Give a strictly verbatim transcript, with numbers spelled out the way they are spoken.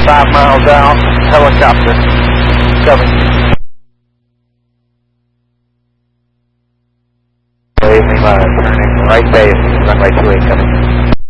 five miles out, helicopter coming. Leave me by turning right base, runway two eight coming.